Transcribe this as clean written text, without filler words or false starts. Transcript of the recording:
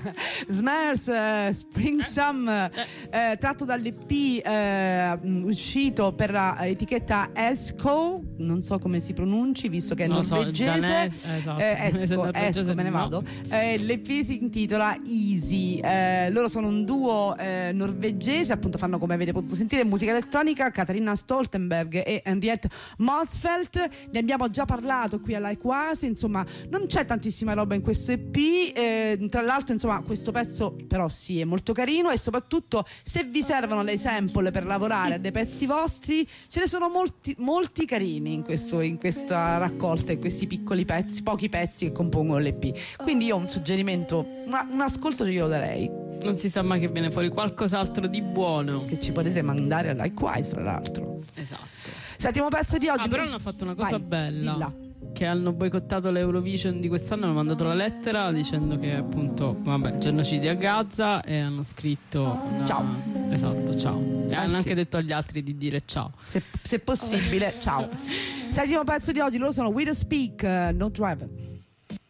Smers, Spring Some, tratto dall'EP uscito per la etichetta Esco, non so come si pronunci visto che è norvegese. Esco, me ne vado. L'EP si intitola Easy. Loro sono un duo norvegese, appunto fanno, come avete potuto sentire, musica elettronica. Katarina Stoltenberg e Henriette Mosfeldt, ne abbiamo già parlato qui alla Quasi. Insomma, non c'è tantissima roba in questo EP, tra l'altro insomma questo pezzo però sì è molto carino, e soprattutto se vi servono le sample per lavorare a dei pezzi vostri, ce ne sono molti carini in questa raccolta, in questi piccoli pezzi, pochi pezzi che compongono l'EP. Quindi io un suggerimento, un ascolto glielo darei. Non si sa mai che viene fuori qualcos'altro di buono, che ci potete mandare a Likewise, tra l'altro. Esatto. Settimo pezzo di oggi. Però hanno fatto una cosa bella, dilla. Che hanno boicottato l'Eurovision di quest'anno, hanno mandato la lettera dicendo che appunto genocidio a Gaza, e hanno scritto ciao. Esatto, ciao. E hanno anche detto agli altri di dire ciao, se possibile. Ciao. Settimo pezzo di oggi, loro sono We Don't Speak, No Driver.